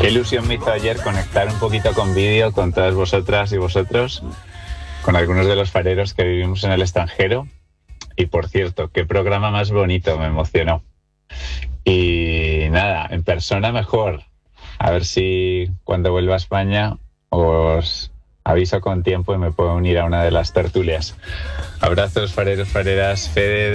Qué ilusión me hizo ayer conectar un poquito con vídeo con todas vosotras y vosotros, con algunos de los fareros que vivimos en el extranjero. Y por cierto, qué programa más bonito, me emocionó. Y nada, en persona mejor. A ver si cuando vuelva a España os aviso con tiempo y me puedo unir a una de las tertulias. Abrazos, fareros, fareras. Fede.